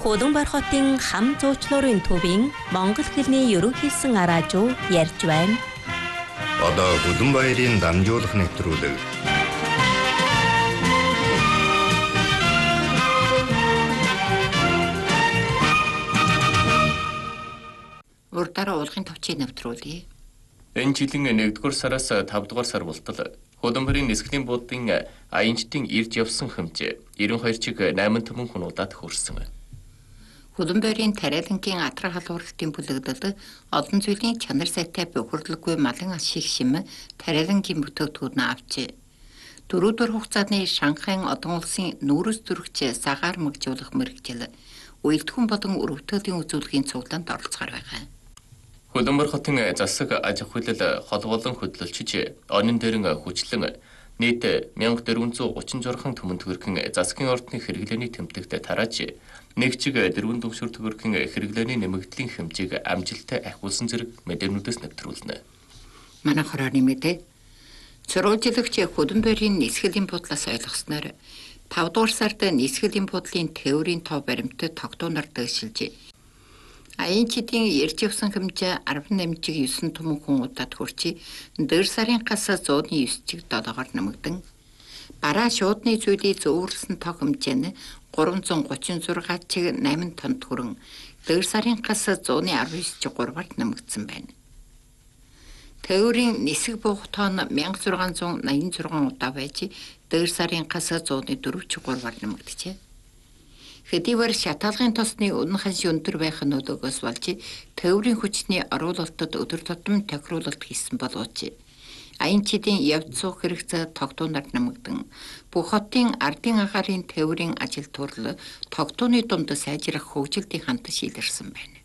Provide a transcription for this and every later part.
Худамбар хотын хам зуучлуурын төвийн Монгол хэлний ерөнхийсэн араажуу ярьж байна. Одоо Худамбаярын дамжуулах нэвтрүүлэг. Урдаараа уулгын товчийг нэвтрүүлье. Энэ жилийн 1-р сараас 5-р сар болтол Худамбарын нисгэлийн буудлын аянчдын ирж явсан хэмжээ 92 чиг 8 түмэн хүнуудад хүрсэн. Худамбарын тариалангийн атраа халууралтын бүлэгдэл олон зүйлийн чанар сайтай бохирдлоггүй малын ас шиг шимэ тариалангийн бүтээгдэхүүн авчээ. 4 хугацааны Шанхайн одон улсын нүүрс төрөгч сагаар мэгжүүлэх мэргэжил уялдахуун болон өрөвтөлийн үзүүлгийн цуглаанд оролцохоор байгаа. Худамбар хотын засаг аж ахуйлал хол болон хөдөлгөлчж онин дээрэн хүчлэн нийт 1436 түмэн төгрөгийн засгийн ордны хэрэглээний тэмдэгт тарааж нэг чиг 4 төвшөр төгрөгийн хэрэглээний нэмэгдлийн хэмжээг амжилттай ахиулсан зэрэг мэдээнүүдээс нэвтрүүлнэ. Манай хорооны мэдээ сурвалжлагч Худамбарын нисгэлийн буудлаас ойлгосноор 5-р сард нисгэлийн буудлын тээврийн тоо баримтад тогтооноор дэвшилжээ. Аянчдын ирж явсан хэмжээ 18 чиг 9 түмэн хүнуудад хүрчээ. Дэр сарын гас 109 чиг 7-оор нэмэгдэн. Бараа шуудны зүйлийг зөвөрлсөн тоо хэмжээ нь 336 чиг 8 тонн хүрэн дэр сарын гас 119 чиг 3-аар нэмэгдсэн байна. Тээврийн нисэг буух тоо нь 1686 удаа байж дэр сарын гас 104 чиг 3-аар нэмэгдэжээ. Хэдийгээр шаталгын тосны үнэн ханш өндөр байх нь өлөөгөөс болж тээврийн хүчний оруулалтад өдөр тутам тохируулалт хийсэн боловч аянчдын явц суух хэрэгцээ тогтооноор нэмэгдэн бүх хотын ардын агаарын тээврийн ажил төрөл тогтооны дунд сайжрах хөгжилтийн ханта шийдэрсэн байна.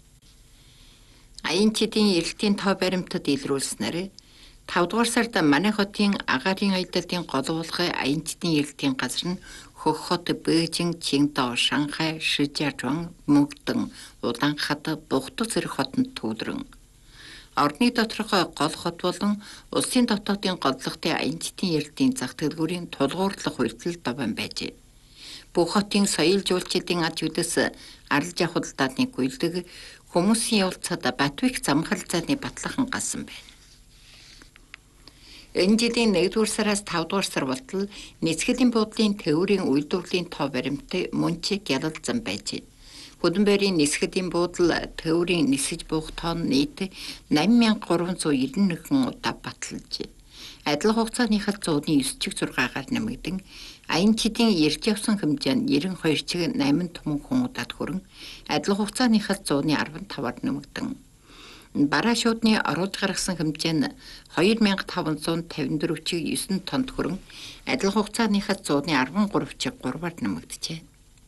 Аянчдын эрэлтийн тоо баримтад илрүүлснээр 5-р сард манай хотын агаарын аяллалын голуулгын аянчдын эрэлтийн газар нь Хөх хот, Бээжин, Чиндоо, Шанхай, Шижиажуан, Мөнгдөн, Улаанхад, Бухтал зэрэг хотод төвлөрөн. Орны доторх гол хот болон улсын дотоодын голлогын аянчдын эрэлтийн зах дэлгүүрийн тулгуурлах үйлдэл даван байжээ. Бүх хотын соёл жуулчлалын аж үдэс арал жавхалдааны гүйлдэг хүмүүсийн явцад Батбик замхалцааны батлахан гасан байна. Энэ жилийн 1-р сараас 5-р сар болтол нисгэлийн буудлын тээврийн үйлдвэрлэлийн тоо баримт мөн чиг ялалзсан байж. Худамбарын нисгэлийн буудал тээврийн нисэж буух тоо нийт 8391 удаа баталж. Адил хугацааныхаа 109 чиг 6-аар нэмэгдэн аянчдын ирж явсан хэмжээ нь 92 чиг 8 түмэн хүнуудад хүрэн адил хугацааныхаа 115-аар нэмэгдэн. Бараа шуудны оруулж гаргасан хэмжээ нь 2554 чиг 9 тонн хүрэн адил хугацааныхаа 113 чиг 3-аар нэмэгдэжээ.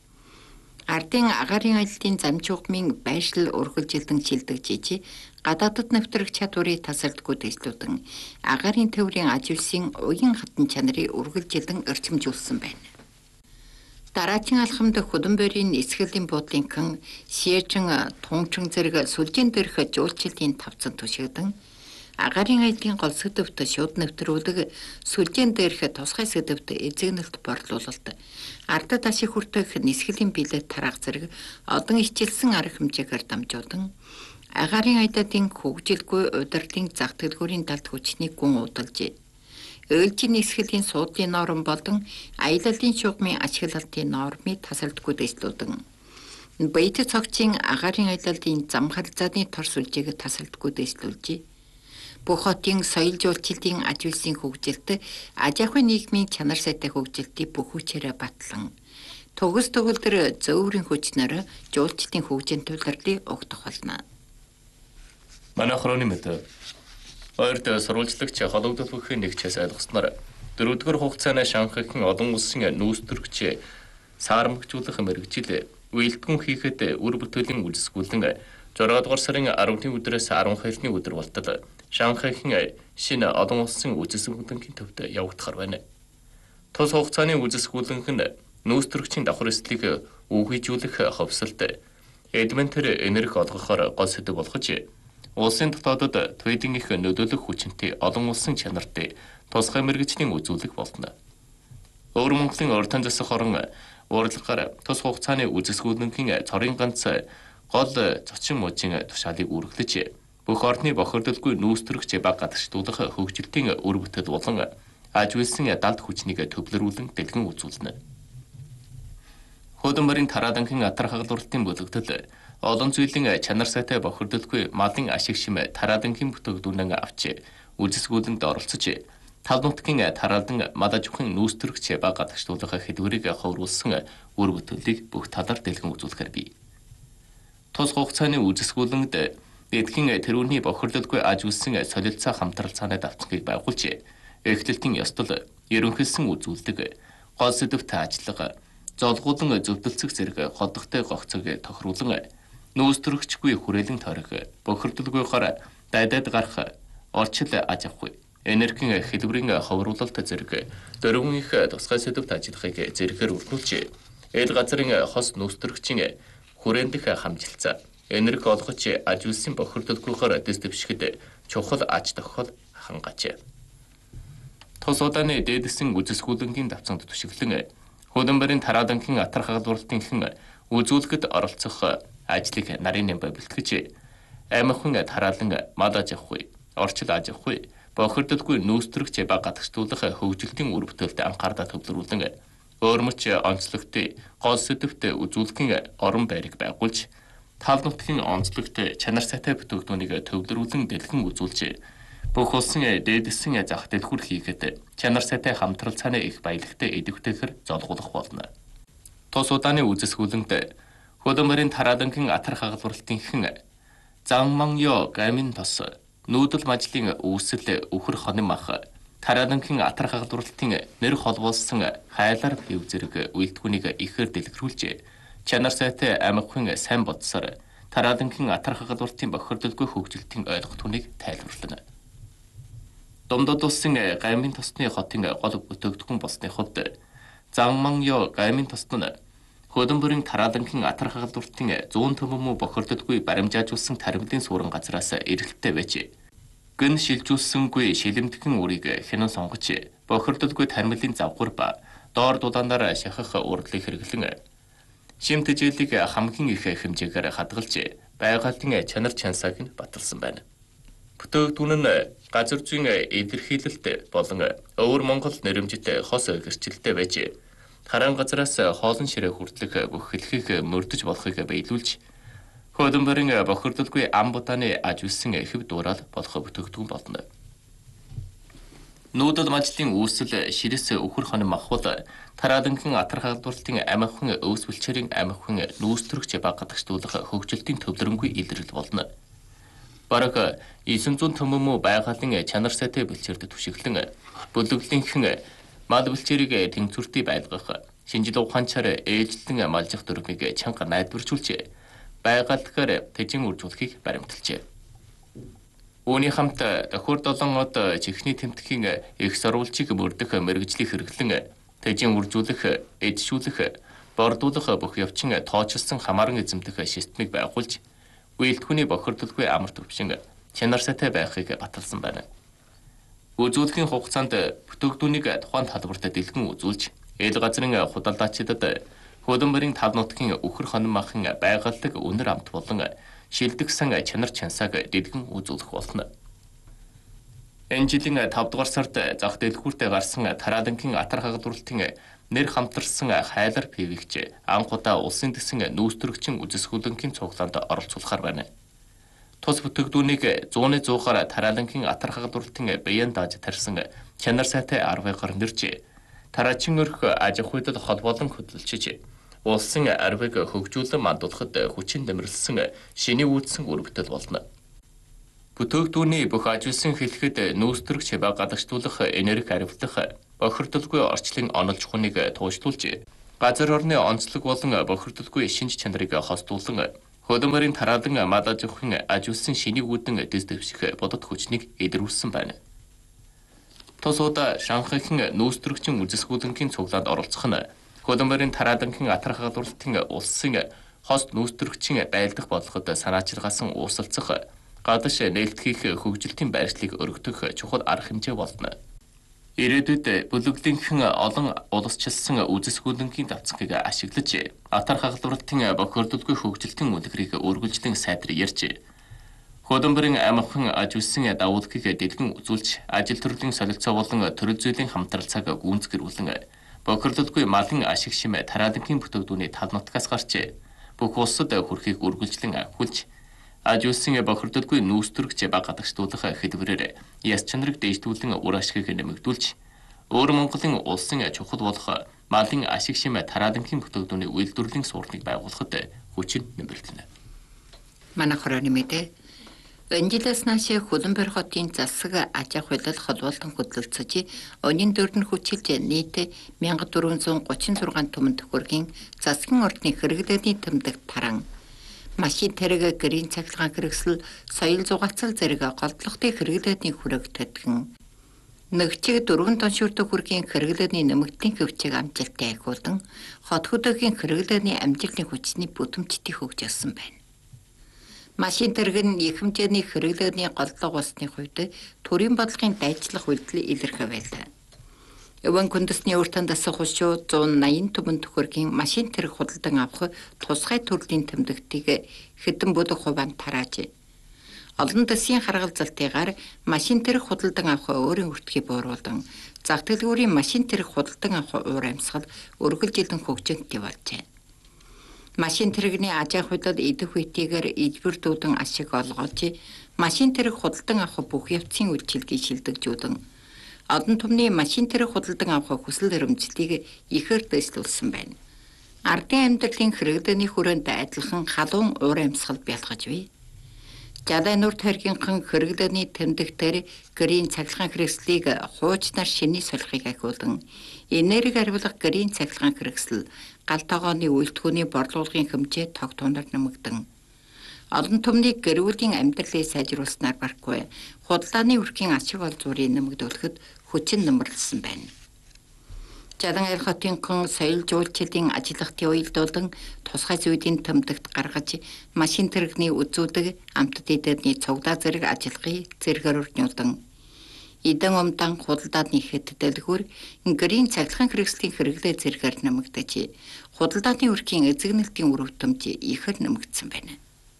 Ардын агаарын аяллалын замжуугмын байршил өргөлжилтэн шилдэгжиж гадаадд нэвтрэх чадварыг тасалдгүй дэвшлүүдэн агаарын тээврийн аж үйлсийн уян хатан чанарыг өргөлжилтэн өрчимжүүлсэн байна. Дараагийн алхамд Худамбарын нисгэлийн буудлын хэн Шээжин, Тунчин зэрэг сүлжээн дээрх жуулчлалын тавцан түшигдэн агаарын аяллалын гол сэдвт шууд нэвтрүүлэг сүлжээн дээрх тусгай сэдвт эзэгнэлт борлуулалт ардад ашиг хүртэх нисгэлийн билет тараах зэрэг одон ичилсэн арга хэмжээгээр дамжуулан агаарын аяллалын хөгжилгүй удирдлын зах дэлгүүрийн талд хүчний гүн удалж ээлжийн нисгэлийн суудлын норм болон аяллалын шугамын ашиглалтын нормыг тасалдгүй дэвшлүүдэн баяд цогцын агаарын аяллалын замхалзааны тор сүлжээг тасалдгүй дэвшлүүлжээ. Бүх хотын соёл жуулчлалын аж үйлсийн хөгжилт аж ахуйн нийгмийн чанар сайтай хөгжилтийг бүх хүчээрээ батлан төгс төгөлдөр зөөврийн хүчнээр жуулчлалын хөгжийн тулгуурлыг өгдөх болно. Манай хорооны мэдээ Ойрд сурвалжлагч холбогдол бүхний нэгчээс ойлгосноор 4-р хугацааны Шанхайгийн олон улсын нүүрстөрөгч саармагжуулах мэргэжил уялдгүн хийхэд үр бүтээлийн үйлсгүүлэн 6-р сарын 10-ны өдрөөс 12-ны өдөр болтол Шанхайгийн шинэ олон улсын үзэсгэлэнгийн төвд явагдахар байна. Тус хугацааны үзэсгэлэнх нь нүүрстөрөгчийн давхар эслийг үхийжүүлэх ховсолт эдментэр энерги олгохоор гол сэдэв болгож улсын дотоодод твэдийн их нөлөөлөх хүчинтэй олон улсын чанартай тусгай мэргэжлийн үзүүлэг болно. Өвөр Монголын урд засаг хорон урлагаар тус хугацааны үзэсгэлэнгийн цорын ганц гол зочин мужийн тушаалыг үргэлж бүх орны бохирдолгүй нүүстрэгч баг гадагшлуулах хөгжилтийн өр бүтээл болон аж үйлсэн далд хүчнийг төвлөрүүлэн дэлгэн үзүүлнэ. Хөдөлмөрийн тараадангийн атар хагалбарлалтын бүлэгдэл олон зүйлийн чанар сайтай бохирдолгүй малын ашиг шимэ тараадангийн бүтээгдэхүүнээ авч үзэсгэлэнд оролцож тал нутгийн тараалан мал аж ахуйн нүүстрэгч баг гадагшлуулах хэлбэрийг ховруулсан өр бүтээлийг бүх талаар дэлгэн үзүүлэхээр бий. Тус хугацааны үзэсгэлэнд эдгийн тэрүүний бохирдолгүй аж үйлсэн солилцоо хамтрал цааны давтахыг байгуулж эхлэлтийн ёстол ерөнхийлсөн үзүүлдэг гол сэдвтэй ажиллага золгуулан зөвдөлцөх зэрэг холдогтой гогцог тохируулан нүүстрэгчгүй хүрээлэн тойрох бохирдолгүйгээр дайдад гарах орчил аж ахуй энергийн хэлбэрийн ховруулалт зэрэг дөрвөн их тусгай сэдвт ажиллахыг зэрэгээр үргэлжлүүлж эл газрын хос нүүстрэгчийн хүрээндх хамжилцаа энерги олгож аж үйлсийн бохирдолгүйгээр дэс дэвшгэд чухал аж тохиол хангаж. Тус удааны дээдсэн үзэсгэлэнгийн давцанд түшиглэн хөдөлмөрийн тараадангийн атар хагалбарлалтын үзүүлэлтэд оролцох ажлыг нарийн нэмбэ бэлтгэж аймагын тараалан мал аж ахуй, орчил аж ахуй, бохирдолгүй нүүстрэгч баг гадагшлуулах хөгжилтийн үр бүтээлд анхаардаа төвлөрүүлэн өөрмөч онцлогтой гол сэдвт үзүүлэхийн орон байрыг байгуулж тал нутгийн онцлогт чанар сайтай бүтээгдэхүүнийг төвлөрүүлэн дэлгэн үзүүлж бүх улсын дээдсэн зах дэлгүүр хийхэд чанар сайтай хамтрал цааны их баялагтай идэвхтэйгэр золгуулах болно. Тус удааны үзэсгэлэнд хөдөлмөрийн тараадангийн атар хагалбарлалтын Зангмангё гамин тос нүүдэл мажлын үүсэл өхөр хоним ах тараадангийн атар хагалбарлалтын нэр холбоолсон хайлар бив зэрэг үйлдэлгүүнийг ихээр дэлгэрүүлж чанар сайтай аймагын сайн бодсоор тараадангийн атар хагалбарлалтын бохирдолгүй хөгжилтийн ойлголтуудыг тайлбарлана. Домдод улсын гамин тосны хотын гол бүтээгдэхүүн болсны хувьд Зангмангё гамин тосд нь хөдөлмөрийн тараадангийн атар хагалбарлалтын 100 төмөн бохирдолгүй баримжаажуулсан таримлын суурин газраас эргэлттэй байж гэн шилжүүлсэнгүй шилэмтгэн үрийг хянан сонгож бохирдолгүй таримлын завгуур ба доор дулаанаар шахах урдлыг хэрэглэн шимт хичээлийг хамгийн их хэмжээгээр хадгалж байгальтын чанар чансааг нь баталсан байна. Бүтээгдэхүүн нь газар зүйн илэрхийлэлт болон өвөр Монгол нэрэмжит хос гэрчлэлтэй байж харан газраас хоолн ширээ хүртэлх бүх хэлхийг мөрдөж болохыг биелүүлж хөдөлмөрийн бохирдолгүй ам будааны аж үйлсэн хэв дуурал болох бүтээгдэхүүн болно. Нүүдэл мажлын үүсэл ширэс өхөр хоним ахвал тараадангийн атар хагалбарлалтын аймагын өвс бэлчээрийн аймагын нүүстрэгч баг гадагшлуулах хөгжилтийн төвлөрөнгүй илрэл болно. Бараг 900 төмөн байгалийн чанар сайтай бэлчээрд түшиглэн бүлэглэнхэн мал бэлчээрийг тэнцвэртэй байлгах шинжил ухаанчаар ээлжлэн малжих дөрвийг чанга найдваржуулж байгальдгаар тэжин үржүүлэхийг баримталжээ. Үүний хамт тохиор 7 од чихний тэмдгийн их сурвалжийг мөрдөх мэргэжлийг хэрэглэн тэжин үржүүлэх, эдшүүлэх, бордуулах бүх явчин тоочилсан хамааран эзэмдэх системийг байгуулж үйлдэлхүүний бохирдолгүй амар төвшин чанар сайтай байхыг баталсан байна. Үзүүлэхийн хугацаанд бүтээгдэхүүнийг тухайн талбарт дэлгэн үзүүлж эл газрын худалдаачдад хөдөлмөрийн тал нутгийн өхөр хоним ахын байгальдаг үнэр амт болон шилдэгсэн чанар чансааг дэлгэн үзүүлэх болно. Энэ жилийн 5 дугаар сард зах дэлгүүртээ гарсан тараадангийн атар хагалбарлалтын нэр хамтарсан хайлар пивигч анхудаа улсын дэсэн нүүстрэгчин үзэсгэлэнгийн цуглаанд оролцуулахар байна. Тус бүтээгдэхүүнийг 100-100-аар тараалангийн атар хагалбарлалтын биеэн дааж тарьсан чанар сайтай арвыгаар нэрж тараачин өрх аж ахуйд холбоолон хөдөлж улсын арвыг хөгжүүлэн мандуулахад хүчин нэмэрлсэн шиний үүдсэн үр бүтээл болно. Бүтээгдэхүүний бүх аж үйлсэн хэлэхэд нүүстрэгч баг гадагшлуулах энерги хариуцлах бохирдолгүй орчлын онол чухныг туушдуулж газар орны онцлог болон бохирдолгүй шинж чанарыг хостуулан хөдөлмөрийн тараалан мал аж ахуйн аж үйлсэн шинийг үүдэн дэс дэвших бодод хүчнийг илрүүлсэн байна. Тус удаа Шанхайгийн нүүстрэгчин үзэсгэлэнгийн цуглаанд оролцох нь хөдөлмөрийн тараалангийн атар хагалбарлалтын улсын хост нүүстрэгчин байлдах болгоход санаачилгаасан уусалцах гадаш нээлт хийх хөгжилтийн байршлыг өргөдөх чухал арга хэмжээ болно. Ирээдүйд бүлэглийнхэн олон улсчилсан үзэсгэлэнгийн давцгийг ашиглаж атар хагалбарлалтын бохирдолгүй хөгжилтийн үлгэрийг үргэлжлэн сайжруулж Хөдөлмөрийн амархан аж үсгийн давуулгыг дэлгэн үзүүлж ажил төрлийн солилцоо болон төрөл зүйлийн хамтралцааг гүйцэтгүүлэн бохирдолгүй малын ашиг шимэ тараалангийн бүтээгдэхүүний тал нутгаас гарч бүх улсад хүрэхийг үргэлжлэн хүлж аж үсгийн бохирдолгүй нүүстрэгч баг гадагшлуулах хэлбэрээр яс чанарыг дэвшүүлэн үр ашгийг нэмэгдүүлж өөр Монголын улсын чухал болох малын ашиг шимэ тараалангийн бүтээгдэхүүний үйлдвэрлэлийн суурныг байгуулахад хүчин нэмэгдэнэ. Манай хорооны мэдээ Энжилээс наашаа Хөлбөмбөр хотын засаг аж ахуй холбоолтон хөдөлгөж өнийн дөрөнд хүчилж нийт 1436 түмэн төхөргийн засгийн ордны хэрэглээний тэмдэг таран машин тэрэг гэрийн цахилгаан хэрэгсэл соёл зугаацал зэрэг голдлогын хэрэглээний хүрэг тэтгэн нэгчиг 4 тонн шүртэг хүргийн хэрэглээний нэмэгдлийн хөвчийг амжилттай ахиулан хот хөдөөгийн хэрэглээний амжилтны хүчний бүтээмжтэй хөгжүүлсэн байна. Машин тэрэг нь их хэмжээний хэрэглээний голлого болсны хувьд төрийн бодлогын дайчлах үйлдэл илэрхий байлаа. Өвөн үндэсний өртөнд дасах хушуу 180 түмэн төхөргийн машин тэрэг худалдан авах тусгай төрлийн тэмдэгтийг хэдэн бүлэг хувиан тарааж олон дэсийн харгалзалтыгаар машин тэрэг худалдан авах өөрийн өртгийг бууруулан зах дэлгүүрийн машин тэрэг худалдан авах уур амьсгал үргэлжилэн хөгжинтэй болжээ. Машин тэрэгний аж ахуйлал идэх үетэйгээр ижбэр дүүдэн ашиг олгож машин тэрэг худалдан авах бүх явцын үйлчилгээг шилдэгжүүлэн одон түмний машин тэрэг худалдан авах хүсэл эрмэлзлийг ихээр дэвшлүүлсэн байна. Ардын амьдралын хэрэглээний хүрээнд адилхан халуун уур амьсгал бялгаж бий. Жадай нур тархинхан хэрэглээний тэмдэгтэр гэрийн цахилгаан хэрэгслийг хуучнаар шиний солихыг ахиулан энерги арвилах гэрийн цахилгаан хэрэгсэл гал тогооны үйлдвэрийн борлуулгын хэмжээ тогтооноор нэмэгдэн олон түмнийг гэрүүлийн амьдралыг сайжруулснаар барахгүй худалдааны үрхийн ашиг олзуурыг нэмэгдүүлэхэд хүчин нэмэрлсэн байна. Жадан айлх хотынхан соёл жуулчлалын ажиллагтын уялдуулан тусгай зүйдийн тэмдэгт гаргаж машин тэрэгний үзүүдэг амтд эдэдний цуглаа зэрэг ажиллахыг зэргээр өрнүүлэн эдэн умдан худалдааны хэд дэлгүүр гэрийн цахилгаан хэрэгслийн хэрэглээ зэргээр нэмэгдэж худалдааны үрхийн эзэгнэлтийн үр хөтөмж ихээр нэмэгдсэн байна.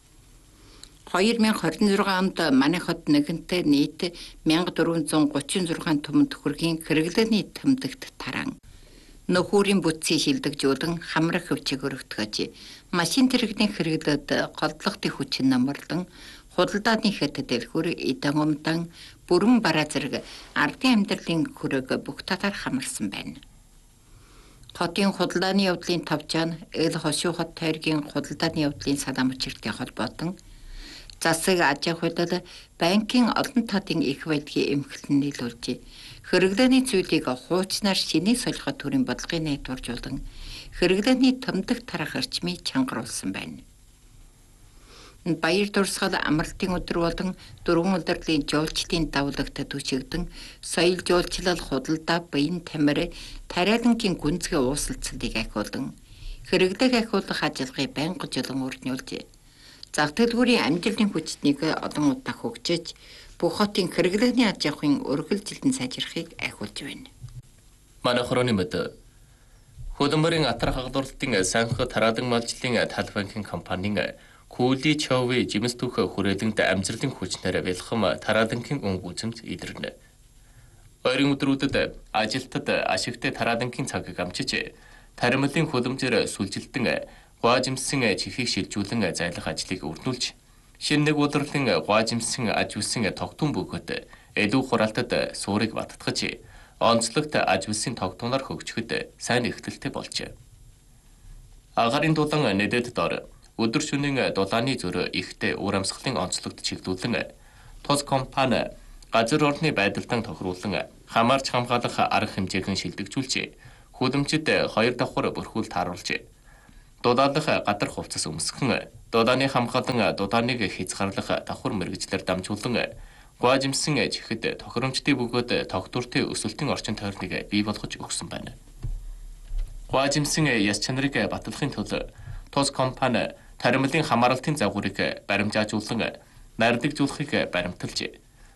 2026 онд манай хот нэгэнтээ нийт 1436 түмэн төхөргийн хэрэглээний тэмдэгт таран нөхөрийн бүтцийг шилдэгжүүлэн хамрах хөвчийг өргөтгөж машин тэрэгний хэрэглээд голдлогын хүчин намарлан худалдааны хэд дэлгүүр эдэн умдан бүрэн бараа зэрэг ардын амьдралын хүрэг бүх татаар хамарсан байна. Хотын худалдааны явдлын тавчаан эл хошуу хот тойргийн худалдааны явдлын салаам учиртай холбоотон засаг аж ахуйлал банкын олон татын их байдгийн эмхлэн нийлүүлж хэрэглээний зүйлийг хуучнаар шиний солиход төрийн бодлогын найдваржуулан хэрэглээний тэмдэг тарах эрчмийг чангаруулсан байна. Баяр дурсгал амралтын өдөр болон дөрвөн удирдлын жуулчлалын давлагт төчигдөн соёл жуулчлал худалдаа баян тамир тариалангийн гүнзгий ууслалцлыг ахиулан хэрэглээг ахиулах ажиллагааг байнга жолон өрнүүлж зах дэлгүүрийн амжилтын хүчнийг олон удаа хөгжиж бүх хотын хэрэглээний аж ахуйн үргэлжилтэн сайжрахыг ахиулж байна. Манай хорооны мэдээ Хөдөлмөрийн атар хагалбарлалтын санхүү тараалан малжлын тал банкын компанийн Күүли Чови жимс түүх хүрээлэнд амжилтын хүчнээр бэлхэм тараалангийн өнгөцөмж илэрнэ. Ойрын өдрүүдэд ажилтнад ашигтай тараалангийн цагийг амжиж таримлын хөлөмжөөр сүлжилтэн гуажимсэн чихийг шилжүүлэн зайлах ажлыг өрнүүлж шинэ нэг удирлын гуажимсэн аж үсгийн тогтун бөгөөд илүү хураалтад суурийг баттгаж онцлогт аж үсгийн тогтуноор хөгжөхөд сайн ихтэлтэй болжээ. Агарын дулаан нэдэд дор өдөр шөнийн дулааны зөрөө ихтэй уур амьсгалын онцлогт чиглүүлэн тус компани газар орны байдалдан тохируулан хамаарч хамгаалах арга хэмжээг шилдэгжүүлж хөлөмжөд 2 давхар бүрхүүл тааруулж дулаалах гадар хувцас өмсгөн дулааны хамгаалан дулааныг хязгаарлах давхар мэргэжлэр дамжуулан гуажимсэн чихэд тохиромжтой бөгөөд тогтвортой өсөлтийн орчин тойрныг бий болгож өгсөн байна. Гуажимсэн яс чанарыг батлахын тулд тус компани таримлын хамааралтын загварыг баримжаажуулан наригдуулахыг баримталж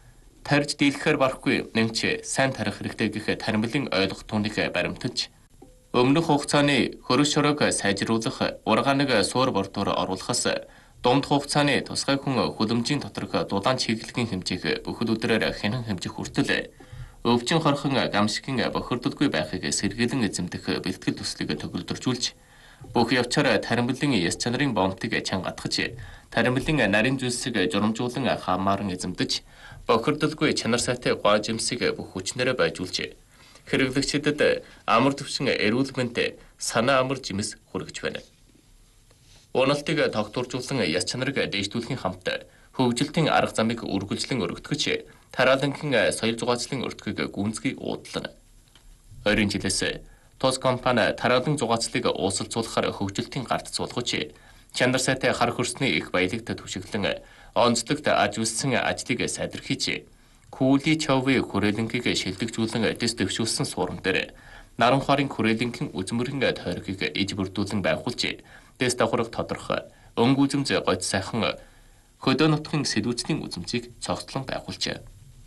тарж дийлэхээр барахгүй нэмч сайн тарих хэрэгтэй гэх таримлын ойлгох түүнийг баримтаж өмнөх хугацааны хөрөг шорог сайжруулах ургааныг суур бортоор оруулахаас дунд хугацааны тусгай хүн хөлөмжийн доторх дулаан чиглэлийн хэмжээг бүхэл өдрөөр хянан хэмжих хүртэл өвчин хорхон гамшигын бохирдолгүй байхыг сэргийлэн эзэмдэх бэлтгэл төслийг төгөлдржүүлж бүх явцаар таримлын яс чанарын бомтыг чангатгаж таримлын нарийн зүйлсийг журамжуулан хамааран эзэмдэж бохирдолгүй чанар сайтай гоо жимсийг бүх хүчнээрээ байжуулж хэрэглэгчдэд амар төвшин эрүүл мэндэд санаа амар жимс хүргэж байна. Уналтыг тогтворжуулан яс чанарыг дээшлүүлэхийн хамт хөгжилтийн арга замыг үргэлжлэн өргөтгөж тараалангийн соёл зугаацлын өртгийг гүнзгий уудлана. 20 жилээс тус компани тараалан зугаацлыг уусалцуулахаар хөгжилтийн гарт суулгаж чанар сайтай хар хөрсний их баялагт түшиглэн онцлогт аж үссэн ажлыг сайдэрхийж Кули Човы хүрээлэнгийг шилдэгжүүлэн дэс дэвшүүлсэн суурин дээр наран хоорын хүрээлэнгийн үзмөрийн тойргийг иж бүрдүүлэн байгуулж дэс давхарга тодорхой өнгө үзэмж гойд сайхан хөдөө нутгийн сэдвүүцлийн үзэмжийг цогцлон байгуулжээ.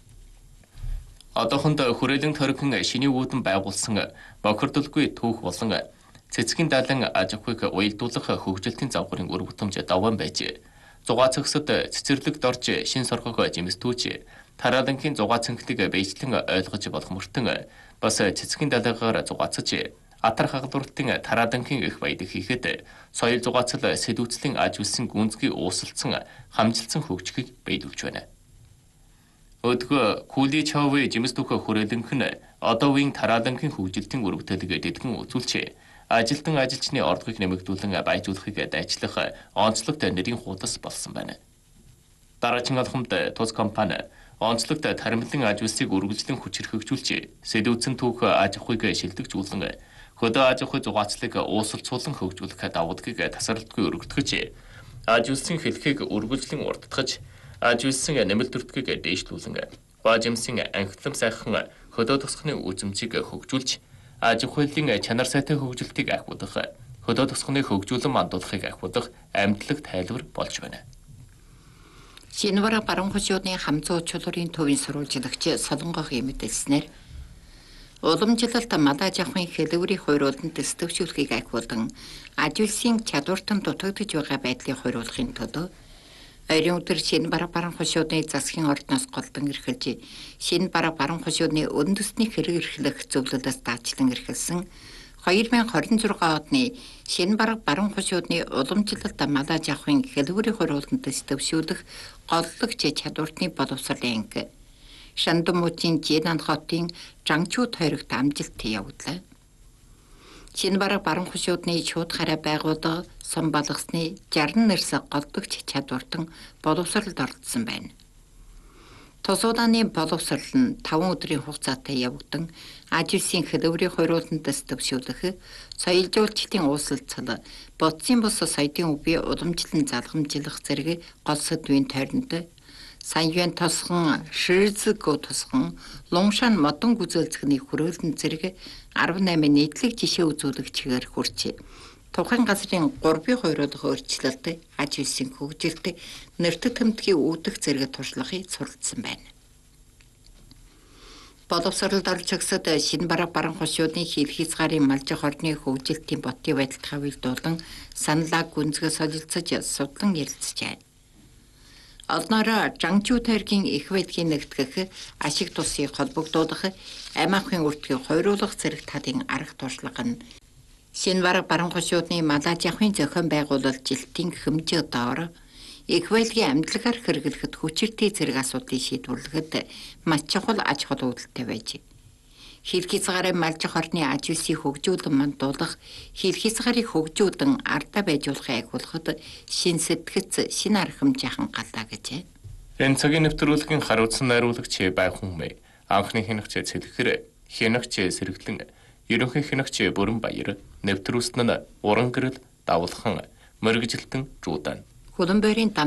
Одоохондоо хүрээлэн тойргийн шиний үүдэн байгуулсан бохирдолгүй түүх болон цэцгийн далан аж ахуйг уялдуулах хөгжилтийн завхрын үр бүтэмж даван байж зугаацагсад цэцэрлэгт орж шин соргог жимстүүж тараалангийн зугаацанхлыг бэйжлэн ойлгож болох мөртөн бас цэцгийн далайгаар зугаацаж атар хагалбартын тараалангийн их баялаг хийхэд соёл зугаацал сэдвүүцлийн аж үлсэн гүнзгий уусалцсан хамжилсан хөгжихийг биелүүлж байна. Өдгөө Кули Човы жимс түүх хүрээлэнх нь одоо үеийн тараалангийн хөгжилтийн үр бүтээлийг дэдгэн үзүүлж ажилтан ажилчны ордогыг нэмэгдүүлэн байжуулахыг дайчлах онцлогт нэрийн хуудас болсон байна. Дараагийн алхамд тус компани онцлогт таримлын аж үлсийг үргэлжлэн хүчирхэгжүүлж сэдвүүцэн түүх аж ахуйг шилдэгжүүлэн хөдөө аж ахуй зугаацлыг уусалцуулан хөгжүүлэх давуу талыг тасралтгүй өргөтгөж аж үлсийн хэлхийг үргэлжлэн урдтгаж аж үлсийн нэмэлт төртгийг дээшлүүлэн баажимсын анхлам сайхан хөдөө тосхны үзэмжийг хөгжүүлж аж ахуйлын чанар сайтай хөгжилтийг ахиулах хөдөө тосхны хөгжүүлэн мандуулахыг ахиулах амьдлаг тайлбар болж байна. Шинэвара баруун хошууны хамзуу чулуурын төвийн сурвалжлагч Солонгох мэдээлснээр уламжлалт малаж авахын хэлбэрийн хойрууланд дэвшүүлэхийг ахиулан аж үлсийн чадвартан дутагдж байгаа байдлыг хойруулахын тулд ойрын өдөр Шинэвара баруун хошууны засгийн ордноос голдон эрхэлж Шинэвара баруун хошууны үндэсний хэрэг эрхлэх зөвлөлөөс даачлан эрхэлсэн 2026 оны Шинэвара баруун хошууны уламжлалт малаж авахын хэлбэрийн хойрууланд дэвшүүлэх голлогч чадвартны боловсролын анги Шандмуутын Жинан хотын Жангчууд хоёрогт амжилт явууллаа. Шинэвара баруун хошуудны шууд хараа байгууллага сум балгасны 60 нэрс голдогч чадвартан боловсролд оролцсон байна. Тусуудааны боловсрол нь 5 өдрийн хугацаатай явагдан аж үлсийн хэлбэрийн хойрууланд дэвшүүлэх, соёл жуулчлалын ууслалцал, бодсын бус соёлын үе уламжлан залгамжлах зэрэг гол сэдвийн тойронд Саньюан тосхон, Ширзгөө тосхон, Лунгшан модон гүзэлцгний хүрээлэн зэрэг 18 нийтлэг жишээ үзүүлэгчээр хүрч тухайн газрын 3-ийн хойруулах өөрчлөлт, аж үлсийн хөгжилт, нэртэд тэмдгийн үүдэх зэрэг туршлагыг суралцсан байна. Боловсролд оролцогсод Шинэвара баруун хошууны хилхийцгарын малжих орны хөгжилтийн ботын байдалд хавьлдуулан саналаа гүнзгий солилцож судлан ярилцжээ. Олноороо Жангчууд хайргийн их байдгийг нэгтгэх, ашиг тусыг холбогдуулах, амь ахуйн үртгийг хойруулах зэрэг талын арга туршлага нь Шинэвара баруун хошууны малаж авахын зохион байгуулалт жилтийн хэмжээ доор их байлгийн амьдлагаар хэрэглэхэд хүчиртэй зэрэг асуудлыг шийдвэрлэхэд маш чухал аж ахуй үүдэлтэй байж. Хилхийцгарын малжих орны аж үлсийг хөгжүүлэн мандуулах, хилхийцгарыг хөгжүүлэн ардаа байжуулахыг агуулхад шин сэтгэц, шин арга хэмжээхэн галаа гэжээ. Энэ цагийн нэвтрүүлгийн хариуцсан найруулагч Байхан Мэй, анхны хянагч Цэлэхэр, хянагч Сэргэлэн, ерөнхий хянагч Бүрэн Баяр, нэвтрүүлсэн нь Уран гэрэл, Давлхан, Мэргэжилтэн, Жуудан. Хөлбөмбөрийн